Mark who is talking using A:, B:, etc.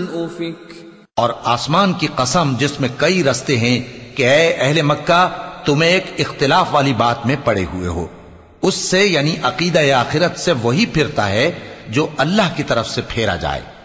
A: الأفك
B: और आसमान की कसम जिसमें कई रस्ते हैं कि ऐ अहले मक्का तुम्हें एक इख्तिलाफ वाली बात में पड़े हुए हो, उससे यानी अकीदा या आखिरत से वही फिरता है जो अल्लाह की तरफ से फेरा जाए।